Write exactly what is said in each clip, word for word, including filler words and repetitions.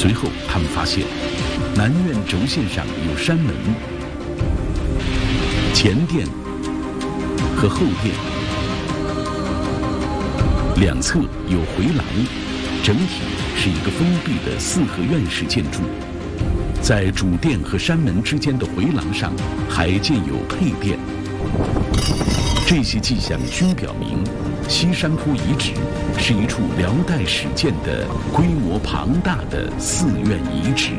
随后，他们发现南苑轴线上有山门、前殿和后殿，两侧有回廊，整体是一个封闭的四合院式建筑。在主殿和山门之间的回廊上，还建有配殿。这些迹象均表明，西山坡遗址是一处辽代始建的规模庞大的寺院遗址。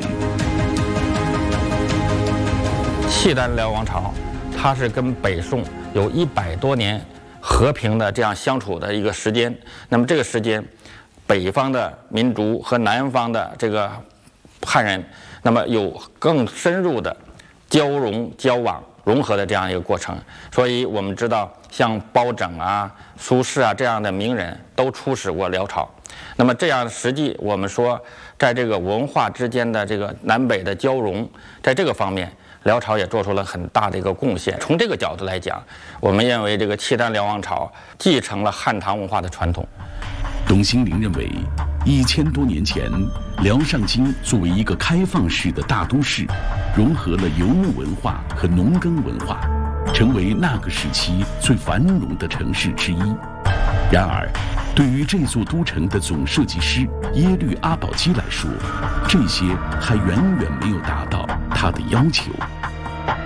契丹辽王朝，它是跟北宋有一百多年和平的这样相处的一个时间。那么这个时间，北方的民族和南方的这个汉人，那么有更深入的交融、交往、融合的这样一个过程。所以我们知道，像包拯啊、苏轼啊这样的名人都出使过辽朝。那么这样实际我们说，在这个文化之间的这个南北的交融，在这个方面，辽朝也做出了很大的一个贡献。从这个角度来讲，我们认为这个契丹辽王朝继承了汉唐文化的传统。 董兴龄认为，一千多年前，辽上京作为一个开放式的大都市，融合了游牧文化和农耕文化，成为那个时期最繁荣的城市之一。然而，对于这座都城的总设计师耶律阿保机来说，这些还远远没有达到他的要求。